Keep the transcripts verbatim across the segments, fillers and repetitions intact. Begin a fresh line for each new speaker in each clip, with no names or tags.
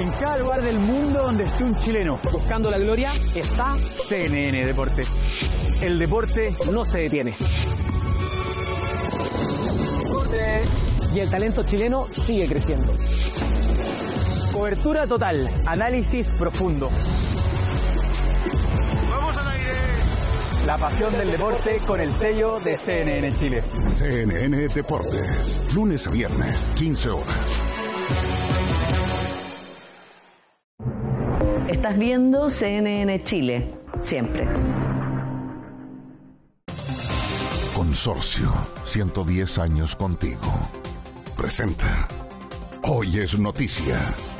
En cada lugar del mundo donde esté un chileno buscando la gloria, está C N N Deportes. El deporte no se detiene. Deporte. Y el talento chileno sigue creciendo. Cobertura total, análisis profundo. ¡Vamos al aire! La pasión del deporte con el sello de C N N Chile.
C N N Deportes, lunes a viernes, quince horas.
Estás viendo C N N Chile, siempre.
Consorcio, ciento diez años contigo. Presenta. Hoy es noticia.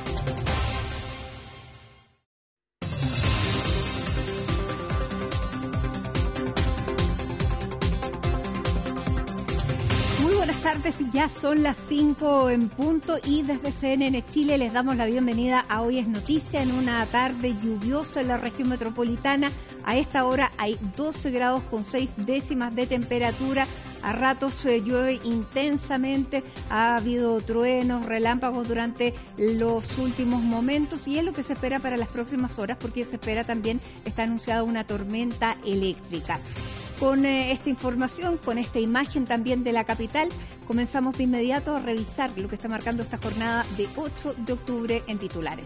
Buenas tardes, ya son las cinco en punto y desde C N N Chile les damos la bienvenida a Hoy es Noticia en una tarde lluviosa en la región metropolitana. A esta hora hay doce grados con seis décimas de temperatura. A ratos eh, llueve intensamente, ha habido truenos, relámpagos durante los últimos momentos y es lo que se espera para las próximas horas porque se espera también, está anunciada una tormenta eléctrica. Con eh, esta información, con esta imagen también de la capital, comenzamos de inmediato a revisar lo que está marcando esta jornada de ocho de octubre en titulares.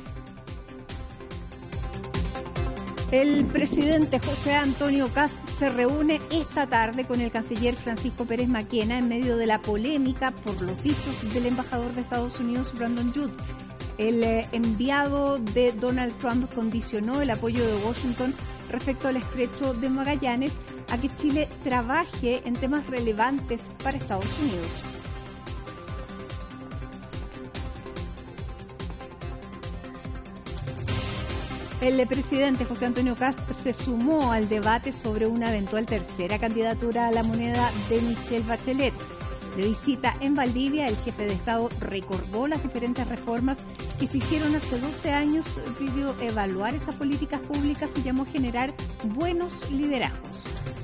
El presidente José Antonio Kast se reúne esta tarde con el canciller Francisco Pérez Maquena en medio de la polémica por los dichos del embajador de Estados Unidos, Brandon Judd. El eh, enviado de Donald Trump condicionó el apoyo de Washington respecto al estrecho de Magallanes a que Chile trabaje en temas relevantes para Estados Unidos. El presidente José Antonio Kast se sumó al debate sobre una eventual tercera candidatura a la moneda de Michelle Bachelet. De visita en Valdivia, el jefe de Estado recordó las diferentes reformas que se hicieron hace doce años, pidió evaluar esas políticas públicas y llamó a generar buenos liderazgos.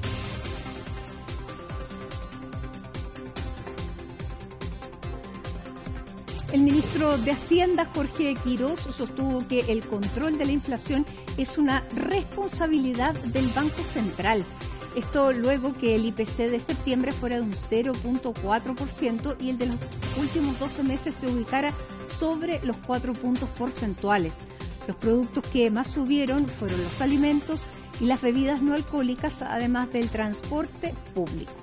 El ministro de Hacienda, Jorge Quirós, sostuvo que el control de la inflación es una responsabilidad del Banco Central. Esto luego que el I P C de septiembre fuera de un cero punto cuatro por ciento y el de los últimos doce meses se ubicara sobre los cuatro puntos porcentuales. Los productos que más subieron fueron los alimentos y las bebidas no alcohólicas, además del transporte público.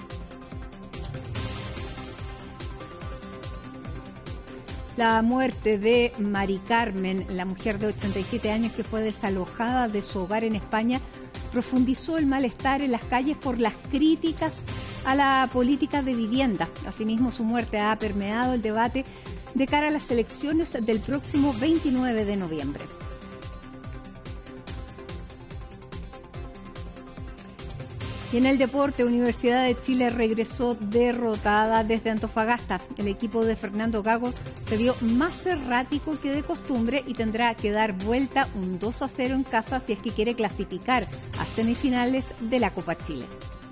La muerte de Mari Carmen, la mujer de ochenta y siete años que fue desalojada de su hogar en España, profundizó el malestar en las calles por las críticas a la política de vivienda. Asimismo, su muerte ha permeado el debate de cara a las elecciones del próximo veintinueve de noviembre. Y en el deporte, Universidad de Chile regresó derrotada desde Antofagasta. El equipo de Fernando Gago se vio más errático que de costumbre y tendrá que dar vuelta un dos a cero en casa si es que quiere clasificar a semifinales de la Copa Chile.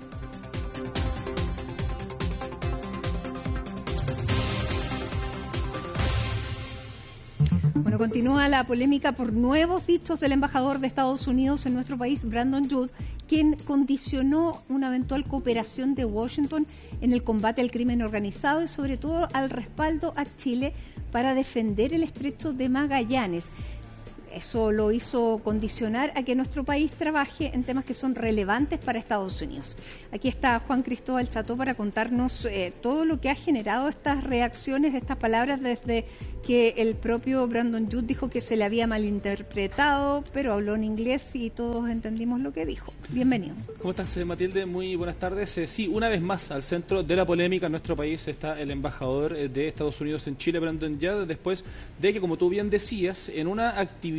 Bueno, continúa la polémica por nuevos dichos del embajador de Estados Unidos en nuestro país, Brandon Judd, quien condicionó una eventual cooperación de Washington en el combate al crimen organizado y sobre todo al respaldo a Chile para defender el estrecho de Magallanes. Eso lo hizo condicionar a que nuestro país trabaje en temas que son relevantes para Estados Unidos. Aquí está Juan Cristóbal Cható para contarnos eh, todo lo que ha generado estas reacciones, estas palabras desde que el propio Brandon Judd dijo que se le había malinterpretado, pero habló en inglés y todos entendimos lo que dijo. Bienvenido.
¿Cómo estás, Matilde? Muy buenas tardes. Eh, sí, una vez más, al centro de la polémica en nuestro país está el embajador de Estados Unidos en Chile, Brandon Judd, después de que, como tú bien decías, en una actividad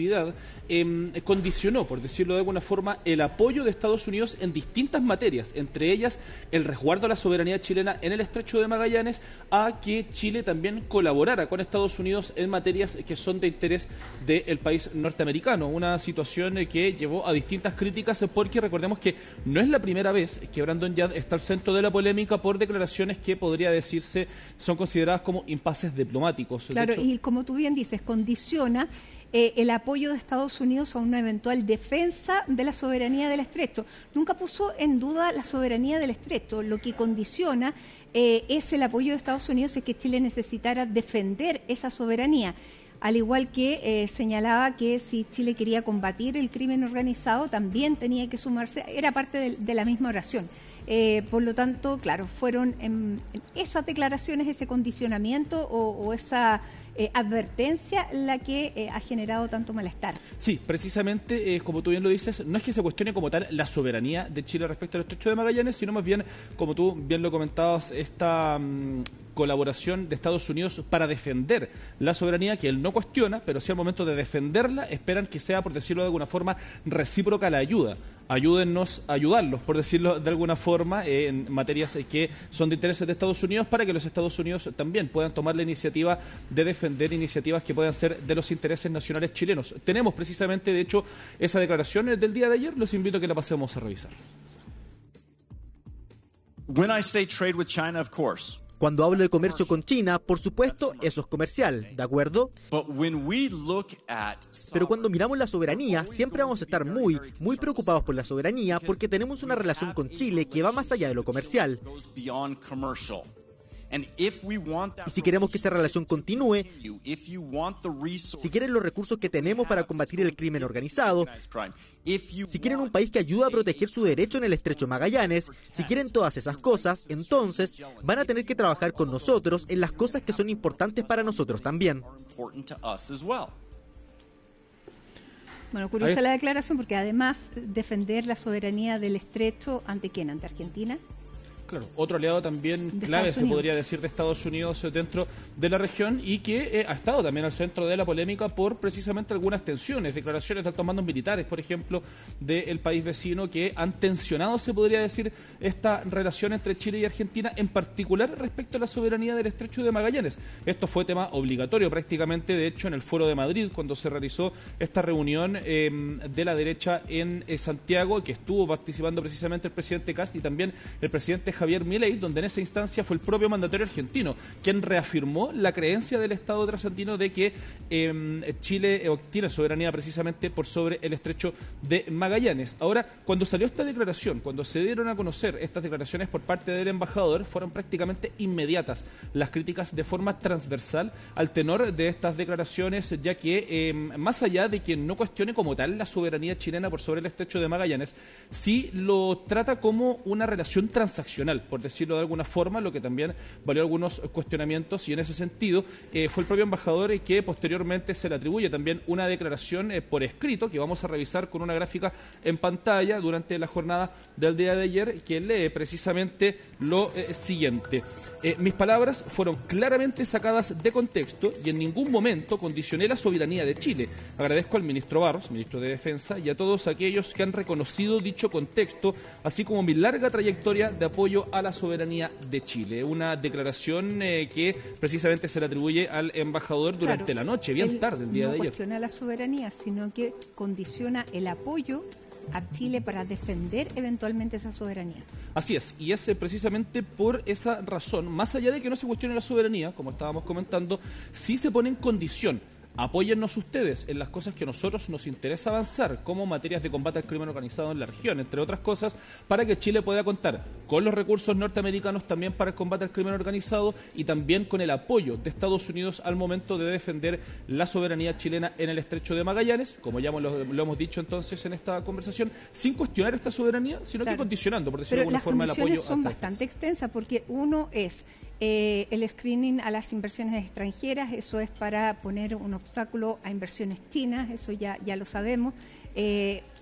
actividad eh, condicionó, por decirlo de alguna forma, el apoyo de Estados Unidos en distintas materias, entre ellas el resguardo a la soberanía chilena en el estrecho de Magallanes, a que Chile también colaborara con Estados Unidos en materias que son de interés del país norteamericano. Una situación que llevó a distintas críticas porque recordemos que no es la primera vez que Brandon Yard está al centro de la polémica por declaraciones que podría decirse son consideradas como impases diplomáticos.
Claro,
hecho,
y como tú bien dices, condiciona eh, el apoyo de Estados Unidos a una eventual defensa de la soberanía del estrecho. Nunca puso en duda la soberanía del estrecho. Lo que condiciona eh, es el apoyo de Estados Unidos si es que Chile necesitara defender esa soberanía. Al igual que eh, señalaba que si Chile quería combatir el crimen organizado, también tenía que sumarse, era parte de, de la misma oración. Eh, por lo tanto, claro, fueron en, en esas declaraciones, ese condicionamiento o, o esa eh, advertencia la que eh, ha generado tanto malestar.
Sí, precisamente, eh, como tú bien lo dices, no es que se cuestione como tal la soberanía de Chile respecto al estrecho de Magallanes, sino más bien, como tú bien lo comentabas, esta mmm, colaboración de Estados Unidos para defender la soberanía, que él no cuestiona, pero sí al momento de defenderla esperan que sea, por decirlo de alguna forma, recíproca la ayuda. Ayúdennos a ayudarlos, por decirlo de alguna forma, eh, en materias eh, que son de intereses de Estados Unidos, para que los Estados Unidos también puedan tomar la iniciativa de defender iniciativas que puedan ser de los intereses nacionales chilenos. Tenemos precisamente, de hecho, esa declaración del día de ayer. Los invito a que la pasemos a revisar.
When I say trade with China, of course.
Cuando hablo de comercio con China, por supuesto, eso es comercial, ¿de acuerdo? Pero cuando miramos la soberanía, siempre vamos a estar muy, muy preocupados por la soberanía porque tenemos una relación con Chile que va más allá de lo comercial. Y si queremos que esa relación continúe, si quieren los recursos que tenemos para combatir el crimen organizado, si quieren un país que ayude a proteger su derecho en el estrecho Magallanes, si quieren todas esas cosas, entonces van a tener que trabajar con nosotros en las cosas que son importantes para nosotros también.
Bueno, curiosa la declaración porque además defender la soberanía del estrecho, ¿ante quién? ¿Ante Argentina?
Claro, otro aliado también clave, se podría decir, de Estados Unidos dentro de la región y que eh, ha estado también al centro de la polémica por precisamente algunas tensiones, declaraciones de altos mandos militares, por ejemplo, del país vecino que han tensionado, se podría decir, esta relación entre Chile y Argentina, en particular respecto a la soberanía del estrecho de Magallanes. Esto fue tema obligatorio prácticamente, de hecho, en el Foro de Madrid, cuando se realizó esta reunión eh, de la derecha en eh, Santiago, que estuvo participando precisamente el presidente Kast y también el presidente Javier Milei, donde en esa instancia fue el propio mandatario argentino quien reafirmó la creencia del Estado trasandino de que eh, Chile obtiene soberanía precisamente por sobre el estrecho de Magallanes. Ahora, cuando salió esta declaración, cuando se dieron a conocer estas declaraciones por parte del embajador, fueron prácticamente inmediatas las críticas de forma transversal al tenor de estas declaraciones, ya que eh, más allá de que no cuestione como tal la soberanía chilena por sobre el estrecho de Magallanes, sí lo trata como una relación transaccional, por decirlo de alguna forma, lo que también valió algunos cuestionamientos, y en ese sentido eh, fue el propio embajador eh, que posteriormente se le atribuye también una declaración eh, por escrito que vamos a revisar con una gráfica en pantalla durante la jornada del día de ayer, que lee precisamente lo eh, siguiente. Eh, mis palabras fueron claramente sacadas de contexto y en ningún momento condicioné la soberanía de Chile. Agradezco al ministro Barros, ministro de Defensa, y a todos aquellos que han reconocido dicho contexto, así como mi larga trayectoria de apoyo a la soberanía de Chile. Una declaración eh, que precisamente se le atribuye al embajador durante claro, la noche, bien tarde, el día
no
de ayer.
No cuestiona la soberanía, sino que condiciona el apoyo a Chile para defender eventualmente esa soberanía.
Así es, y es eh, precisamente por esa razón, más allá de que no se cuestione la soberanía, como estábamos comentando, sí se pone en condición. Apóyennos ustedes en las cosas que a nosotros nos interesa avanzar, como materias de combate al crimen organizado en la región, entre otras cosas, para que Chile pueda contar con los recursos norteamericanos también para el combate al crimen organizado y también con el apoyo de Estados Unidos al momento de defender la soberanía chilena en el estrecho de Magallanes, como ya lo, lo hemos dicho entonces en esta conversación, sin cuestionar esta soberanía, sino claro, que condicionando, por decirlo de alguna forma, el apoyo.
Pero las condiciones son bastante extensas, porque uno es eh, el screening a las inversiones extranjeras, eso es para poner un obstáculo a inversiones chinas, eso ya, ya lo sabemos. Eh,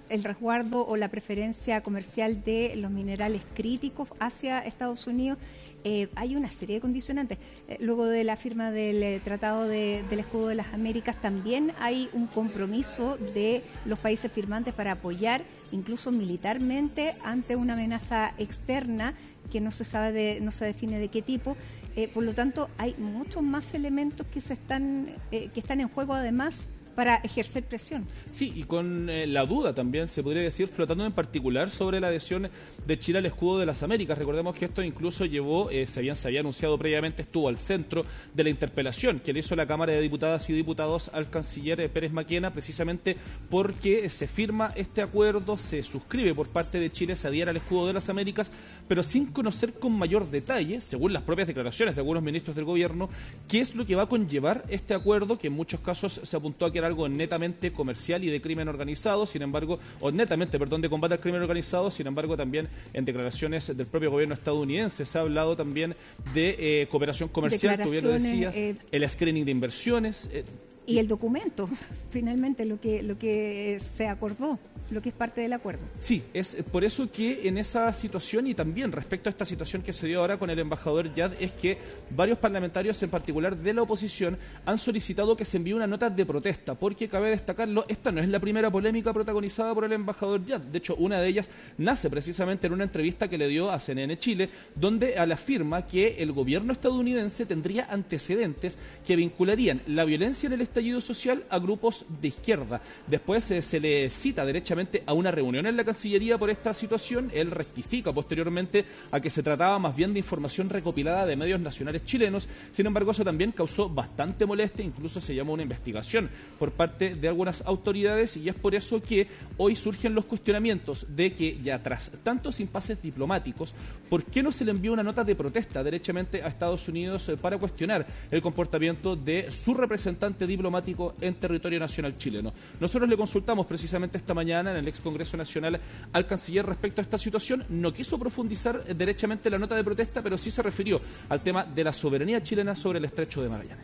el resguardo o la preferencia comercial de los minerales críticos hacia Estados Unidos. Eh, hay una serie de condicionantes. Eh, luego de la firma del eh, Tratado de, del Escudo de las Américas, también hay un compromiso de los países firmantes para apoyar, incluso militarmente, ante una amenaza externa que no se sabe, de, no se define de qué tipo. Eh, por lo tanto, hay muchos más elementos que se están, eh, que están en juego, además, para ejercer presión.
Sí, y con eh, la duda también, se podría decir, flotando en particular sobre la adhesión de Chile al Escudo de las Américas. Recordemos que esto incluso llevó, eh, se, habían, se había anunciado previamente, estuvo al centro de la interpelación que le hizo la Cámara de Diputadas y Diputados al canciller eh, Pérez Maquena, precisamente porque se firma este acuerdo, se suscribe por parte de Chile, se adhiere al Escudo de las Américas, pero sin conocer con mayor detalle, según las propias declaraciones de algunos ministros del gobierno, qué es lo que va a conllevar este acuerdo, que en muchos casos se apuntó a que era algo netamente comercial y de crimen organizado, sin embargo, o netamente, perdón, de combate al crimen organizado, sin embargo, también en declaraciones del propio gobierno estadounidense se ha hablado también de eh, cooperación comercial, que bien lo decías, eh, el screening de inversiones. Eh,
y el documento, finalmente, lo que, lo que se acordó, lo que es parte del acuerdo.
Sí, es por eso que en esa situación, y también respecto a esta situación que se dio ahora con el embajador Yad, es que varios parlamentarios, en particular de la oposición, han solicitado que se envíe una nota de protesta, porque cabe destacarlo, esta no es la primera polémica protagonizada por el embajador Yad. De hecho, una de ellas nace precisamente en una entrevista que le dio a C N N Chile, donde afirma que el gobierno estadounidense tendría antecedentes que vincularían la violencia en el estallido social a grupos de izquierda. Después eh, se le cita derechamente a una reunión en la Cancillería por esta situación. Él rectifica posteriormente a que se trataba más bien de información recopilada de medios nacionales chilenos. Sin embargo, eso también causó bastante molestia, incluso se llamó una investigación por parte de algunas autoridades, y es por eso que hoy surgen los cuestionamientos de que ya tras tantos impases diplomáticos, ¿por qué no se le envió una nota de protesta derechamente a Estados Unidos para cuestionar el comportamiento de su representante diplomático en territorio nacional chileno? Nosotros le consultamos precisamente esta mañana en el ex Congreso Nacional al canciller respecto a esta situación. No quiso profundizar derechamente la nota de protesta, pero sí se refirió al tema de la soberanía chilena sobre el estrecho de Magallanes.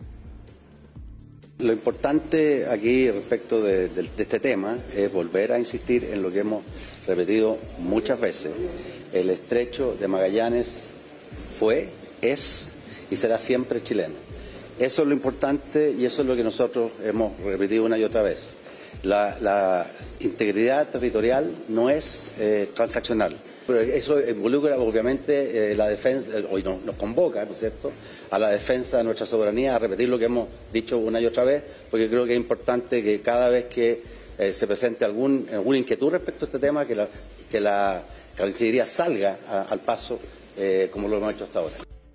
Lo importante aquí respecto de, de, de este tema es volver a insistir en lo que hemos repetido muchas veces. El estrecho de Magallanes fue, es y será siempre chileno. Eso es lo importante y eso es lo que nosotros hemos repetido una y otra vez. La, la integridad territorial no es eh, transaccional. Pero eso involucra obviamente eh, la defensa, eh, hoy nos, nos convoca, ¿no es cierto?, a la defensa de nuestra soberanía, a repetir lo que hemos dicho una y otra vez, porque creo que es importante que cada vez que eh, se presente algún, alguna inquietud respecto a este tema, que la, que la Cancillería salga a, al paso eh, como lo hemos hecho hasta ahora.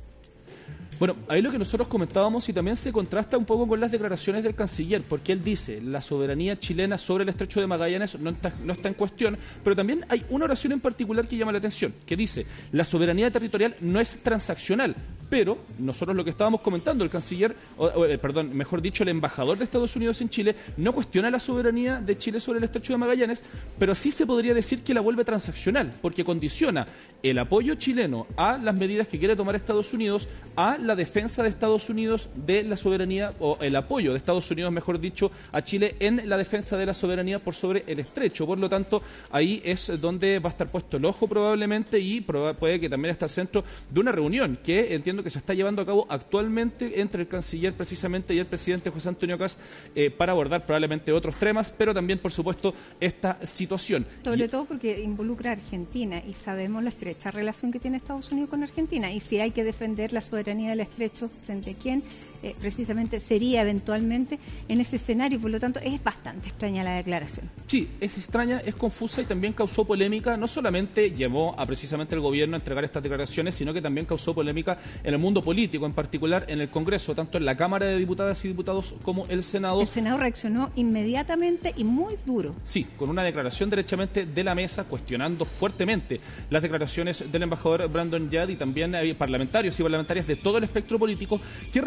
Bueno, ahí lo que nosotros comentábamos, y también se contrasta un poco con las declaraciones del canciller, porque él dice, la soberanía chilena sobre el estrecho de Magallanes no está, no está en cuestión, pero también hay una oración en particular que llama la atención, que dice, la soberanía territorial no es transaccional, pero nosotros lo que estábamos comentando, el canciller, o, o, eh, perdón, mejor dicho, el embajador de Estados Unidos en Chile, no cuestiona la soberanía de Chile sobre el estrecho de Magallanes, pero sí se podría decir que la vuelve transaccional, porque condiciona el apoyo chileno a las medidas que quiere tomar Estados Unidos, a la defensa de Estados Unidos de la soberanía, o el apoyo de Estados Unidos, mejor dicho, a Chile en la defensa de la soberanía por sobre el estrecho. Por lo tanto, ahí es donde va a estar puesto el ojo probablemente, y puede que también esté al centro de una reunión que entiendo que se está llevando a cabo actualmente entre el canciller precisamente y el presidente José Antonio Kast eh, para abordar probablemente otros temas, pero también, por supuesto, esta situación.
Sobre
y...
todo porque involucra a Argentina, y sabemos la estrecha relación que tiene Estados Unidos con Argentina, y si hay que defender la soberanía del estrecho, frente a quién eh, precisamente sería eventualmente en ese escenario. Por lo tanto, es bastante extraña la declaración.
Sí, es extraña, es confusa y también causó polémica. No solamente llevó a precisamente el gobierno a entregar estas declaraciones, sino que también causó polémica en el mundo político, en particular en el Congreso, tanto en la Cámara de Diputadas y Diputados como el Senado.
El Senado reaccionó inmediatamente y muy duro.
Sí, con una declaración derechamente de la mesa, cuestionando fuertemente las declaraciones del embajador Brandon Yad, y también hay parlamentarios y parlamentarias de todo el espectro político que reconocen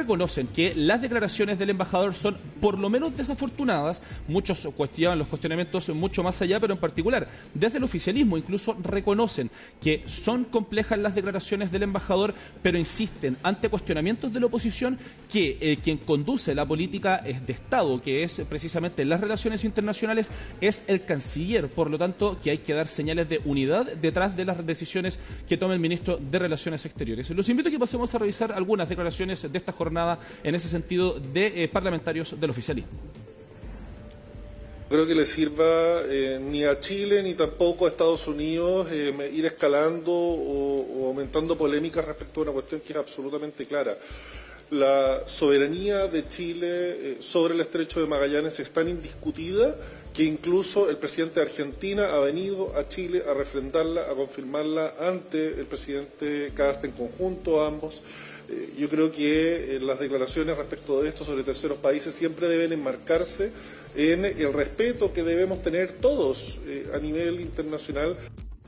dicen que las declaraciones del embajador son por lo menos desafortunadas. Muchos cuestionan los cuestionamientos mucho más allá, pero en particular desde el oficialismo incluso reconocen que son complejas las declaraciones del embajador, pero insisten ante cuestionamientos de la oposición que eh, quien conduce la política de Estado, que es precisamente las relaciones internacionales, es el canciller. Por lo tanto, que hay que dar señales de unidad detrás de las decisiones que tome el ministro de Relaciones Exteriores. Los invito a que pasemos a revisar algunas declaraciones de esta jornada en ese sentido de eh, parlamentarios del oficialismo.
Creo que le sirva eh, ni a Chile ni tampoco a Estados Unidos eh, ir escalando o, o aumentando polémicas respecto a una cuestión que es absolutamente clara. La soberanía de Chile eh, sobre el Estrecho de Magallanes es tan indiscutida que incluso el presidente de Argentina ha venido a Chile a refrendarla, a confirmarla ante el presidente Cast en conjunto, ambos. Eh, yo creo que eh, las declaraciones respecto de esto sobre terceros países siempre deben enmarcarse en el respeto que debemos tener todos eh, a nivel internacional.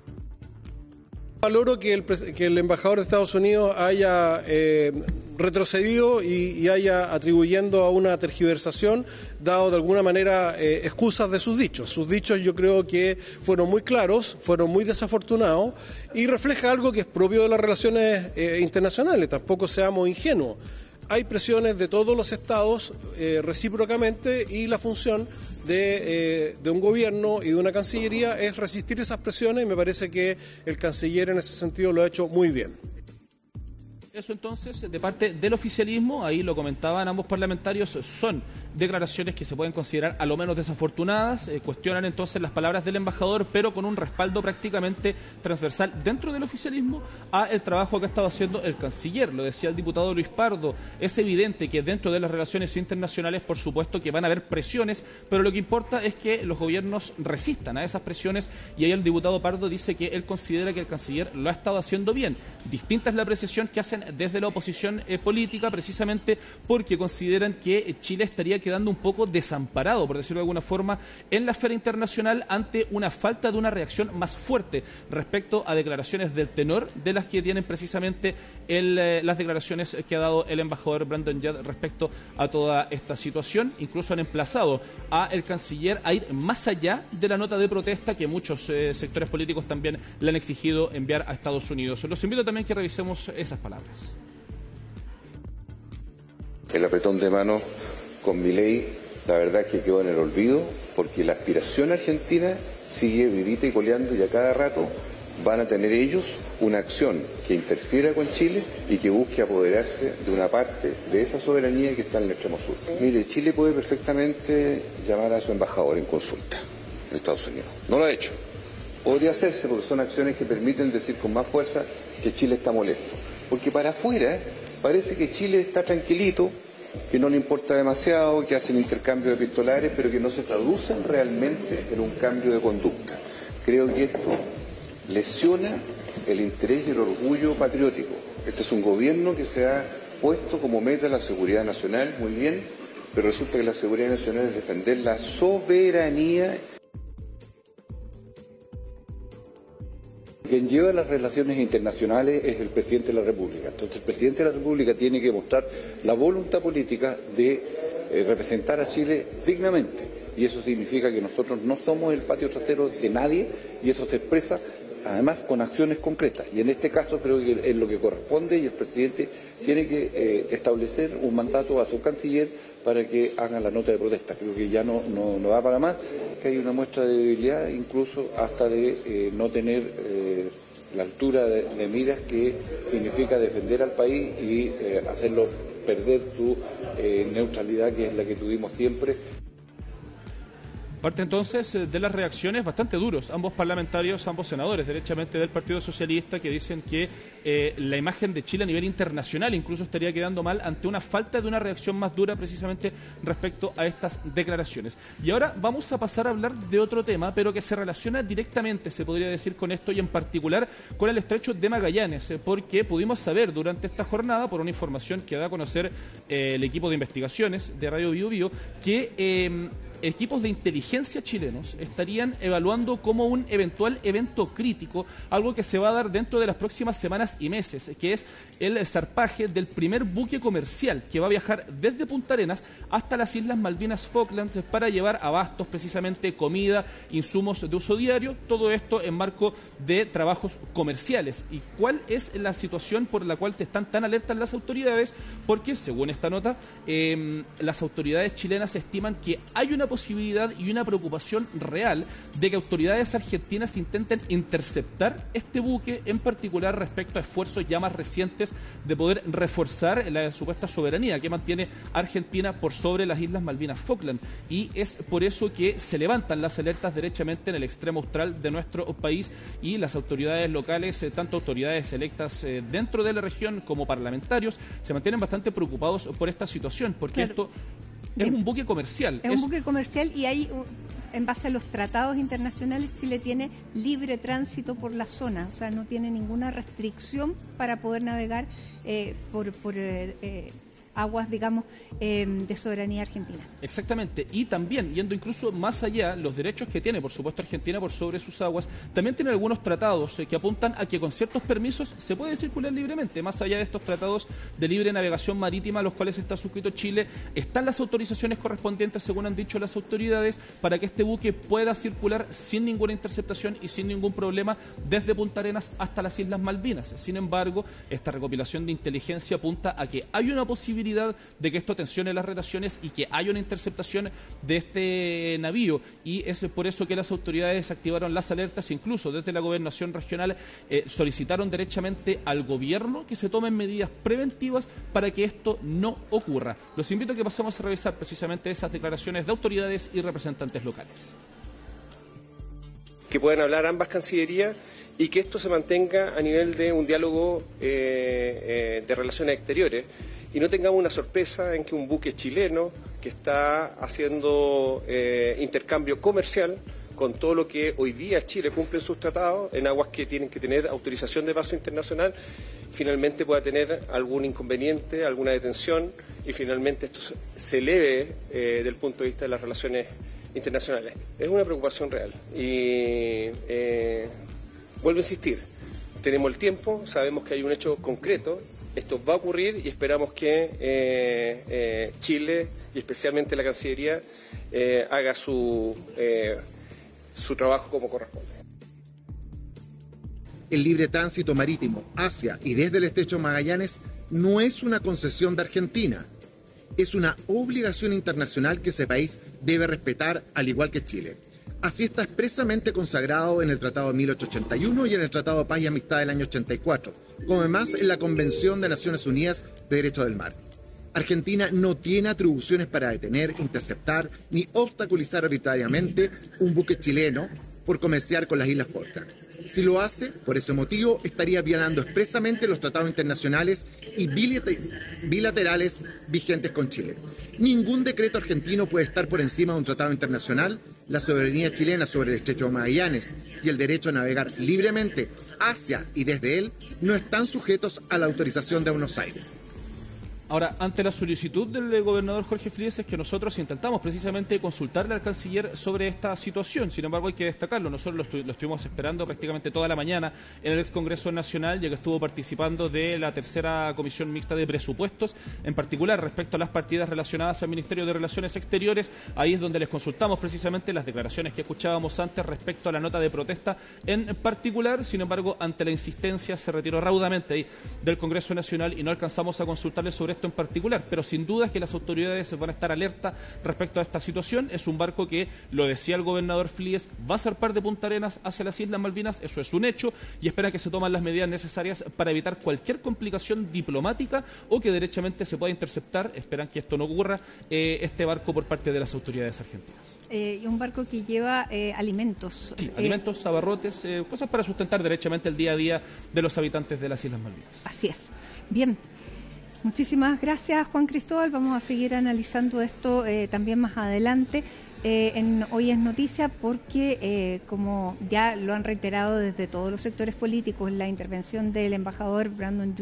Valoro que el, que el embajador de Estados Unidos haya eh, retrocedido y, y haya atribuyendo a una tergiversación, dado de alguna manera eh, excusas de sus dichos. Sus dichos yo creo que fueron muy claros, fueron muy desafortunados y refleja algo que es propio de las relaciones eh, internacionales. Tampoco seamos ingenuos. Hay presiones de todos los estados eh, recíprocamente y la función de, eh, de un gobierno y de una cancillería es resistir esas presiones y me parece que el canciller en ese sentido lo ha hecho muy bien.
Eso entonces, de parte del oficialismo, ahí lo comentaban ambos parlamentarios, son declaraciones que se pueden considerar a lo menos desafortunadas, eh, cuestionan entonces las palabras del embajador, pero con un respaldo prácticamente transversal dentro del oficialismo a el trabajo que ha estado haciendo el canciller. Lo decía el diputado Luis Pardo, es evidente que dentro de las relaciones internacionales, por supuesto que van a haber presiones, pero lo que importa es que los gobiernos resistan a esas presiones, y ahí el diputado Pardo dice que él considera que el canciller lo ha estado haciendo bien. Distinta es la apreciación que hacen desde la oposición eh, política, precisamente porque consideran que Chile estaría quedando un poco desamparado, por decirlo de alguna forma, en la esfera internacional ante una falta de una reacción más fuerte respecto a declaraciones del tenor de las que tienen precisamente el, eh, las declaraciones que ha dado el embajador Brandon Yard respecto a toda esta situación. Incluso han emplazado a el canciller a ir más allá de la nota de protesta que muchos eh, sectores políticos también le han exigido enviar a Estados Unidos. Los invito también a que revisemos esas palabras.
El apretón de manos con Milei, la verdad es que quedó en el olvido, porque la aspiración argentina sigue vivita y coleando, y a cada rato van a tener ellos una acción que interfiera con Chile y que busque apoderarse de una parte de esa soberanía que está en el extremo sur. Mire, Chile puede perfectamente llamar a su embajador en consulta en Estados Unidos. No lo ha hecho. Podría hacerse porque son acciones que permiten decir con más fuerza que Chile está molesto. Porque para afuera parece que Chile está tranquilito, que no le importa demasiado, que hacen intercambios epistolares, pero que no se traducen realmente en un cambio de conducta. Creo que esto lesiona el interés y el orgullo patriótico. Este es un gobierno que se ha puesto como meta la seguridad nacional, muy bien, pero resulta que la seguridad nacional es defender la soberanía.
Quien lleva las relaciones internacionales es el presidente de la República. Entonces el presidente de la República tiene que mostrar la voluntad política de eh, representar a Chile dignamente. Y eso significa que nosotros no somos el patio trasero de nadie, y eso se expresa además con acciones concretas. Y en este caso creo que es lo que corresponde, y el presidente tiene que eh, establecer un mandato a su canciller para que hagan la nota de protesta. Creo que ya no, no, no da para más, que hay una muestra de debilidad, incluso hasta de eh, no tener eh, la altura de, de miras que significa defender al país y eh, hacerlo perder su eh, neutralidad, que es la que tuvimos siempre.
Parte entonces de las reacciones bastante duros, ambos parlamentarios, ambos senadores, derechamente del Partido Socialista, que dicen que eh, la imagen de Chile a nivel internacional incluso estaría quedando mal ante una falta de una reacción más dura precisamente respecto a estas declaraciones. Y ahora vamos a pasar a hablar de otro tema, pero que se relaciona directamente, se podría decir, con esto, y en particular con el Estrecho de Magallanes, porque pudimos saber durante esta jornada, por una información que da a conocer eh, el equipo de investigaciones de Radio Bio Bio, que eh, equipos de inteligencia chilenos estarían evaluando como un eventual evento crítico, algo que se va a dar dentro de las próximas semanas y meses, que es el zarpaje del primer buque comercial que va a viajar desde Punta Arenas hasta las Islas Malvinas Falklands para llevar abastos, precisamente comida, insumos de uso diario, todo esto en marco de trabajos comerciales. ¿Y cuál es la situación por la cual te están tan alertas las autoridades? Porque, según esta nota, eh, las autoridades chilenas estiman que hay una posibilidad y una preocupación real de que autoridades argentinas intenten interceptar este buque, en particular respecto a esfuerzos ya más recientes de poder reforzar la supuesta soberanía que mantiene Argentina por sobre las Islas Malvinas Falkland. Y es por eso que se levantan las alertas derechamente en el extremo austral de nuestro país, y las autoridades locales, eh, tanto autoridades electas eh, dentro de la región como parlamentarios, se mantienen bastante preocupados por esta situación, porque claro, esto es un buque comercial.
Es, es un buque comercial y hay, en base a los tratados internacionales, Chile tiene libre tránsito por la zona, o sea, no tiene ninguna restricción para poder navegar eh, por, por eh, eh, aguas, digamos, eh, de soberanía argentina.
Exactamente, y también, yendo incluso más allá, los derechos que tiene, por supuesto, Argentina por sobre sus aguas, también tiene algunos tratados eh, que apuntan a que con ciertos permisos se puede circular libremente. Más allá de estos tratados de libre navegación marítima a los cuales está suscrito Chile, están las autorizaciones correspondientes, según han dicho las autoridades, para que este buque pueda circular sin ninguna interceptación y sin ningún problema desde Punta Arenas hasta las Islas Malvinas. Sin embargo, esta recopilación de inteligencia apunta a que hay una posibilidad de que esto tensione las relaciones y que haya una interceptación de este navío, y es por eso que las autoridades activaron las alertas. Incluso desde la gobernación regional eh, solicitaron derechamente al gobierno que se tomen medidas preventivas para que esto no ocurra. Los invito a que pasemos a revisar precisamente esas declaraciones de autoridades y representantes locales.
Que puedan hablar ambas cancillerías y que esto se mantenga a nivel de un diálogo eh, eh, de relaciones exteriores, y no tengamos una sorpresa en que un buque chileno que está haciendo eh, intercambio comercial con todo lo que hoy día Chile cumple en sus tratados, en aguas que tienen que tener autorización de paso internacional, finalmente pueda tener algún inconveniente, alguna detención, y finalmente esto se eleve eh, desde el punto de vista de las relaciones internacionales. Es una preocupación real y eh, vuelvo a insistir, tenemos el tiempo, sabemos que hay un hecho concreto. Esto va a ocurrir y esperamos que eh, eh, Chile, y especialmente la Cancillería, eh, haga su, eh, su trabajo como corresponde.
El libre tránsito marítimo hacia y desde el estrecho de Magallanes no es una concesión de Argentina, es una obligación internacional que ese país debe respetar, al igual que Chile. Así está expresamente consagrado en el Tratado de mil ochocientos ochenta y uno y en el Tratado de Paz y Amistad del año ochenta y cuatro, como además en la Convención de Naciones Unidas de Derechos del Mar. Argentina no tiene atribuciones para detener, interceptar ni obstaculizar arbitrariamente un buque chileno por comerciar con las Islas Falkland. Si lo hace, por ese motivo, estaría violando expresamente los tratados internacionales y bilaterales vigentes con Chile. Ningún decreto argentino puede estar por encima de un tratado internacional. La soberanía chilena sobre el estrecho de Magallanes y el derecho a navegar libremente hacia y desde él no están sujetos a la autorización de Buenos Aires.
Ahora, ante la solicitud del gobernador Jorge Flies, es que nosotros intentamos precisamente consultarle al canciller sobre esta situación. Sin embargo, hay que destacarlo, nosotros lo, estu lo estuvimos esperando prácticamente toda la mañana en el ex Congreso Nacional, ya que estuvo participando de la tercera comisión mixta de presupuestos, en particular respecto a las partidas relacionadas al Ministerio de Relaciones Exteriores. Ahí es donde les consultamos precisamente las declaraciones que escuchábamos antes respecto a la nota de protesta en particular. Sin embargo, ante la insistencia, se retiró raudamente ahí del Congreso Nacional y no alcanzamos a consultarle sobre esto en particular, pero sin duda es que las autoridades van a estar alerta respecto a esta situación. Es un barco que, lo decía el gobernador Flies, va a zarpar de Punta Arenas hacia las Islas Malvinas, eso es un hecho, y esperan que se tomen las medidas necesarias para evitar cualquier complicación diplomática o que derechamente se pueda interceptar, esperan que esto no ocurra, eh, este barco por parte de las autoridades argentinas.
Eh, un barco que lleva eh, alimentos.
Sí,
eh,
alimentos, abarrotes, eh, cosas para sustentar derechamente el día a día de los habitantes de las Islas Malvinas.
Así es. Bien. Muchísimas gracias, Juan Cristóbal. Vamos a seguir analizando esto eh, también más adelante eh, en Hoy es Noticia, porque eh, como ya lo han reiterado desde todos los sectores políticos, la intervención del embajador Brandon Judd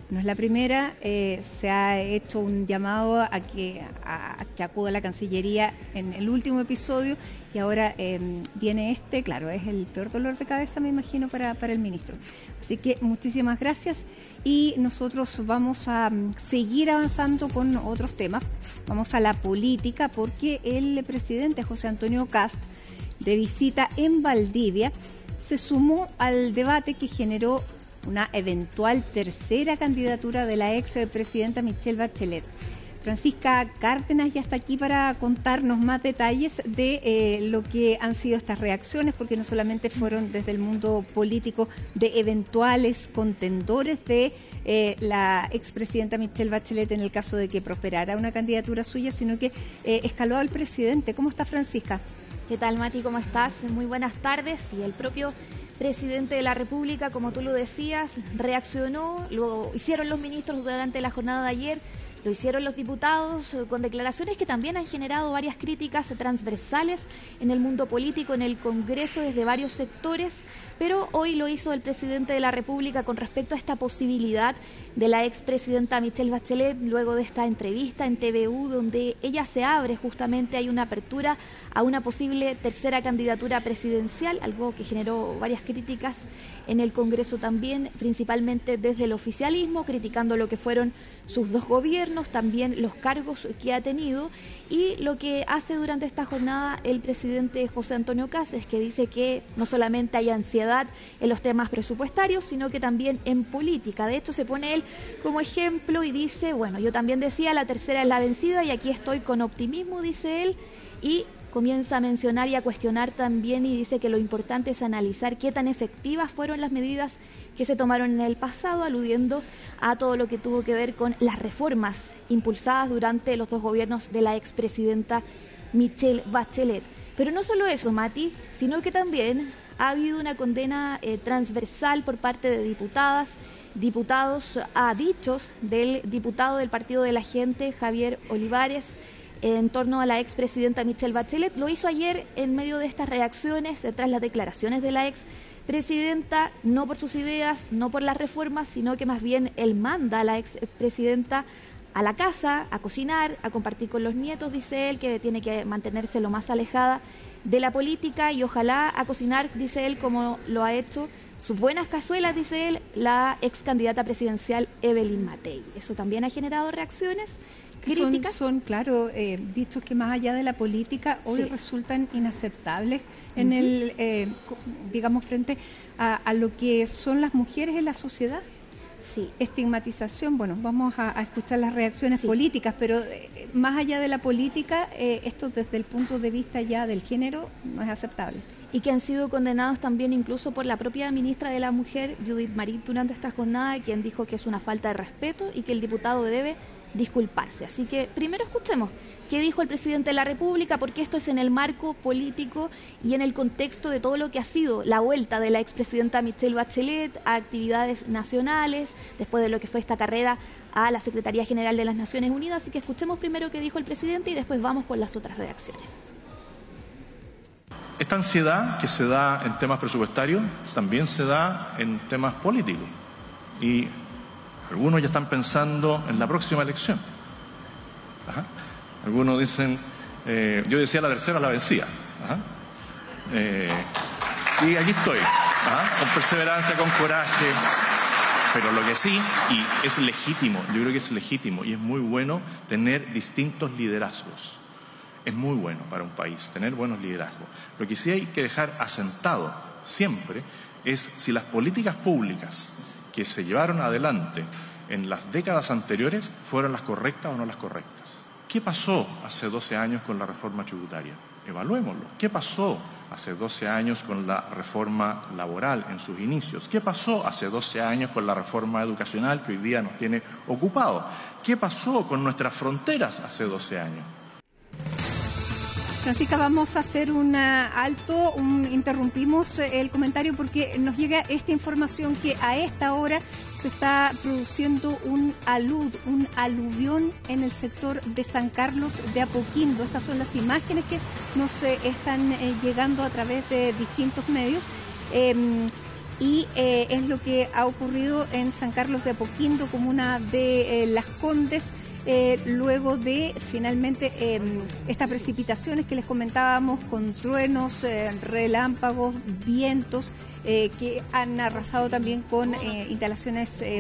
No es la primera, eh, se ha hecho un llamado a que, a, a que acuda a la Cancillería en el último episodio y ahora eh, viene este, claro, es el peor dolor de cabeza, me imagino, para, para el ministro. Así que muchísimas gracias y nosotros vamos a seguir avanzando con otros temas. Vamos a la política porque el presidente José Antonio Kast, de visita en Valdivia, se sumó al debate que generó una eventual tercera candidatura de la ex presidenta Michelle Bachelet. Francisca Cárdenas ya está aquí para contarnos más detalles de eh, lo que han sido estas reacciones, porque no solamente fueron desde el mundo político de eventuales contendores de eh, la expresidenta Michelle Bachelet en el caso de que prosperara una candidatura suya, sino que eh, escaló al presidente. ¿Cómo está, Francisca?
¿Qué tal, Mati? ¿Cómo estás? Muy buenas tardes. Y el propio presidente de la República, como tú lo decías, reaccionó, lo hicieron los ministros durante la jornada de ayer, lo hicieron los diputados, con declaraciones que también han generado varias críticas transversales en el mundo político, en el Congreso, desde varios sectores, pero hoy lo hizo el presidente de la República con respecto a esta posibilidad de la expresidenta Michelle Bachelet, luego de esta entrevista en T V U, donde ella se abre justamente, hay una apertura a una posible tercera candidatura presidencial, algo que generó varias críticas en el Congreso también, principalmente desde el oficialismo, criticando lo que fueron sus dos gobiernos, también los cargos que ha tenido, y lo que hace durante esta jornada el presidente José Antonio Kast es que dice que no solamente hay ansiedad en los temas presupuestarios, sino que también en política. De hecho, se pone él como ejemplo y dice, bueno, yo también decía, la tercera es la vencida y aquí estoy con optimismo, dice él, y comienza a mencionar y a cuestionar también y dice que lo importante es analizar qué tan efectivas fueron las medidas que se tomaron en el pasado, aludiendo a todo lo que tuvo que ver con las reformas impulsadas durante los dos gobiernos de la expresidenta Michelle Bachelet. Pero no solo eso, Mati, sino que también ha habido una condena eh, transversal por parte de diputadas, diputados a dichos del diputado del Partido de la Gente, Javier Olivares, en torno a la expresidenta Michelle Bachelet. Lo hizo ayer en medio de estas reacciones, tras las declaraciones de la expresidenta, no por sus ideas, no por las reformas, sino que más bien él manda a la expresidenta a la casa, a cocinar, a compartir con los nietos, dice él, que tiene que mantenerse lo más alejada de la política y ojalá a cocinar, dice él, como lo ha hecho sus buenas cazuelas, dice él, la ex candidata presidencial Evelyn Matei. Eso también ha generado reacciones.
Son, son, claro, eh, dichos que más allá de la política hoy sí resultan inaceptables en uh-huh. el, eh, digamos, frente a, a lo que son las mujeres en la sociedad.
Sí.
Estigmatización, bueno, vamos a, a escuchar las reacciones sí. políticas, pero eh, más allá de la política, eh, esto desde el punto de vista ya del género no es aceptable.
Y que han sido condenados también incluso por la propia ministra de la Mujer, Judith Marit, durante esta jornada, quien dijo que es una falta de respeto y que el diputado debe disculparse. Así que primero escuchemos qué dijo el presidente de la República, porque esto es en el marco político y en el contexto de todo lo que ha sido la vuelta de la expresidenta Michelle Bachelet a actividades nacionales, después de lo que fue esta carrera a la Secretaría General de las Naciones Unidas. Así que escuchemos primero qué dijo el presidente y después vamos con las otras reacciones.
Esta ansiedad que se da en temas presupuestarios también se da en temas políticos y algunos ya están pensando en la próxima elección. Ajá. Algunos dicen, eh, yo decía la tercera la vencía. Ajá. Eh, y aquí estoy, ajá, con perseverancia, con coraje. Pero lo que sí, y es legítimo, yo creo que es legítimo y es muy bueno tener distintos liderazgos. Es muy bueno para un país tener buenos liderazgos. Lo que sí hay que dejar asentado siempre es si las políticas públicas que se llevaron adelante en las décadas anteriores fueron las correctas o no las correctas. ¿Qué pasó hace doce años con la reforma tributaria? Evaluémoslo. ¿Qué pasó hace doce años con la reforma laboral en sus inicios? ¿Qué pasó hace doce años con la reforma educacional que hoy día nos tiene ocupados? ¿Qué pasó con nuestras fronteras hace doce años?
Francisca, vamos a hacer un alto, un, interrumpimos el comentario porque nos llega esta información que a esta hora se está produciendo un alud, un aluvión en el sector de San Carlos de Apoquindo. Estas son las imágenes que nos eh, están eh, llegando a través de distintos medios. Eh, y eh, es lo que ha ocurrido en San Carlos de Apoquindo, comuna de eh, Las Condes, eh, luego de finalmente eh, estas precipitaciones que les comentábamos con truenos, eh, relámpagos, vientos, eh, que han arrasado también con eh, instalaciones eh,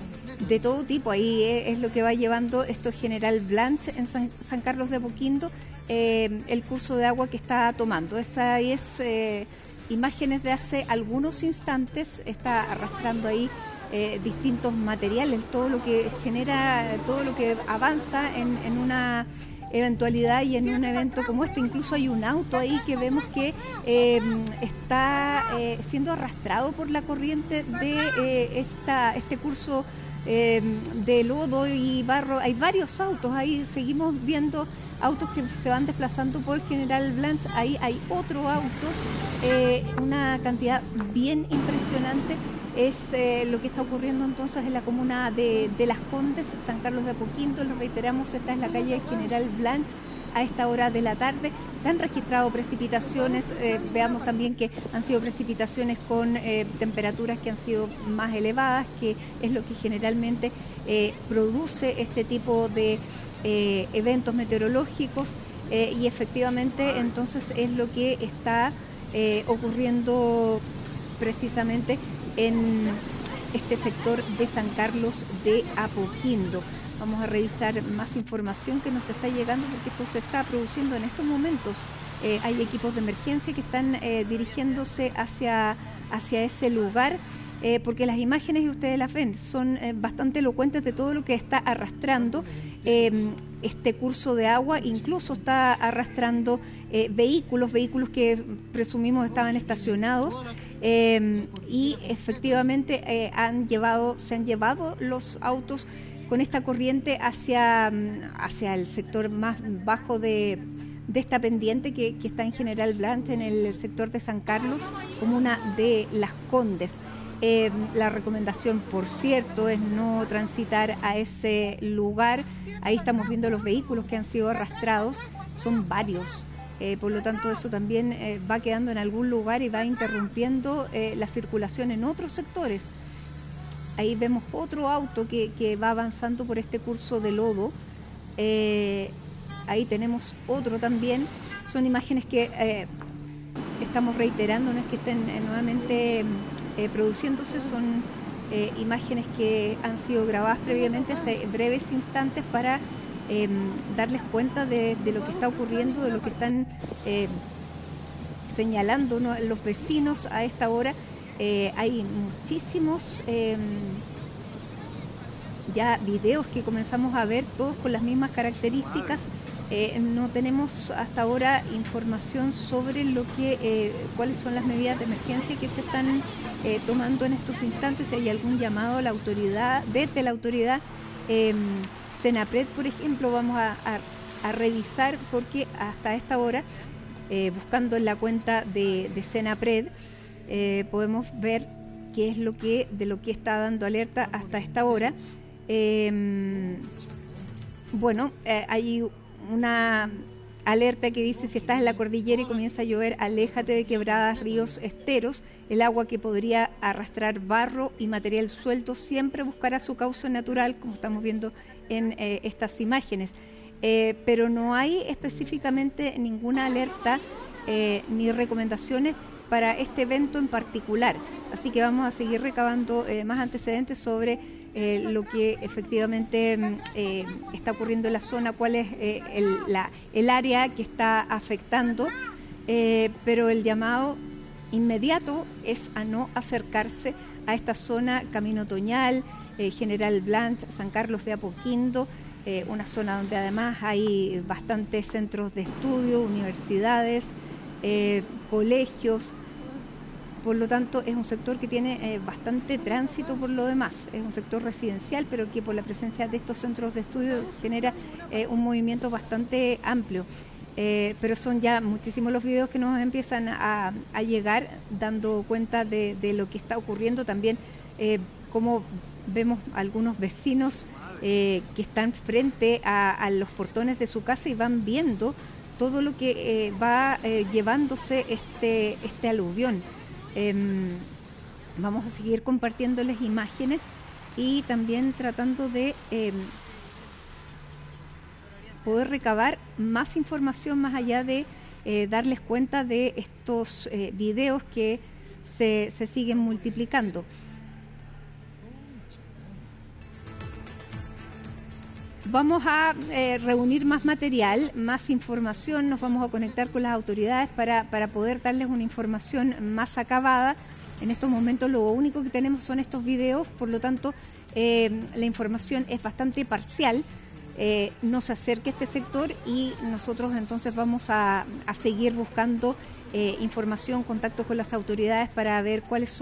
de todo tipo. Ahí eh, es lo que va llevando esto General Blanch en San, San Carlos de Apoquindo, eh, el curso de agua que está tomando. Esta es eh, imágenes de hace algunos instantes, está arrastrando ahí eh, distintos materiales, todo lo que genera, todo lo que avanza en, en una eventualidad y en un evento como este. Incluso hay un auto ahí que vemos que eh, está eh, siendo arrastrado por la corriente de eh, esta, este curso eh, de lodo y barro. Hay varios autos ahí, seguimos viendo autos que se van desplazando por General Blanch. Ahí hay otro auto, eh, una cantidad bien impresionante. Es eh, lo que está ocurriendo entonces en la comuna de, de Las Condes, San Carlos de Apoquindo. Lo reiteramos, esta es la calle General Blanch a esta hora de la tarde. Se han registrado precipitaciones, eh, veamos también que han sido precipitaciones con eh, temperaturas que han sido más elevadas, que es lo que generalmente eh, produce este tipo de eh, eventos meteorológicos, eh, y efectivamente entonces es lo que está eh, ocurriendo precisamente en este sector de San Carlos de Apoquindo. Vamos a revisar más información que nos está llegando, porque esto se está produciendo en estos momentos. Eh, hay equipos de emergencia que están eh, dirigiéndose hacia, hacia ese lugar, eh, porque las imágenes, y ustedes las ven, son eh, bastante elocuentes de todo lo que está arrastrando eh, este curso de agua. Incluso está arrastrando eh, vehículos, vehículos que presumimos estaban estacionados. Eh, y efectivamente eh, han llevado, se han llevado los autos con esta corriente hacia, hacia el sector más bajo de, de esta pendiente que, que está en General Blanch, en el sector de San Carlos, comuna de Las Condes. Eh, la recomendación, por cierto, es no transitar a ese lugar. Ahí estamos viendo los vehículos que han sido arrastrados, son varios. Eh, por lo tanto, eso también eh, va quedando en algún lugar y va interrumpiendo eh, la circulación en otros sectores. Ahí vemos otro auto que, que va avanzando por este curso de lodo. Eh, ahí tenemos otro también. Son imágenes que eh, estamos reiterando, no es que estén eh, nuevamente eh, produciéndose, son eh, imágenes que han sido grabadas previamente hace breves instantes para Eh, darles cuenta de, de lo que está ocurriendo, de lo que están eh, señalando, ¿no?, los vecinos a esta hora. Eh, hay muchísimos eh, ya videos que comenzamos a ver, todos con las mismas características. Eh, no tenemos hasta ahora información sobre lo que eh, cuáles son las medidas de emergencia que se están eh, tomando en estos instantes. Si hay algún llamado a la autoridad, desde la autoridad eh, Senapred, por ejemplo, vamos a, a, a revisar, porque hasta esta hora, eh, buscando en la cuenta de, de Senapred, eh, podemos ver qué es lo que de lo que está dando alerta hasta esta hora. Eh, bueno, eh, hay una alerta que dice: si estás en la cordillera y comienza a llover, aléjate de quebradas, ríos, esteros. El agua que podría arrastrar barro y material suelto siempre buscará su cauce natural, como estamos viendo en eh, estas imágenes. Eh, pero no hay específicamente ninguna alerta eh, ni recomendaciones para este evento en particular. Así que vamos a seguir recabando eh, más antecedentes sobre eh, lo que efectivamente eh, está ocurriendo en la zona, cuál es eh, el, la, el área que está afectando, eh, pero el llamado inmediato es a no acercarse a esta zona, Camino Toñal, eh, General Blanch, San Carlos de Apoquindo, eh, una zona donde además hay bastantes centros de estudio, universidades, eh, colegios. Por lo tanto, es un sector que tiene eh, bastante tránsito por lo demás. Es un sector residencial, pero que por la presencia de estos centros de estudio genera eh, un movimiento bastante amplio. Eh, pero son ya muchísimos los videos que nos empiezan a, a llegar, dando cuenta de, de lo que está ocurriendo. También eh, como vemos algunos vecinos eh, que están frente a, a los portones de su casa y van viendo todo lo que eh, va eh, llevándose este, este aluvión. Eh, Vamos a seguir compartiéndoles imágenes y también tratando de eh, poder recabar más información más allá de eh, darles cuenta de estos eh, videos que se, se siguen multiplicando. Vamos a eh, reunir más material, más información, nos vamos a conectar con las autoridades para, para poder darles una información más acabada. En estos momentos lo único que tenemos son estos videos, por lo tanto eh, la información es bastante parcial. Eh, no se acerque a este sector y nosotros entonces vamos a, a seguir buscando eh, información, contacto con las autoridades para ver cuáles son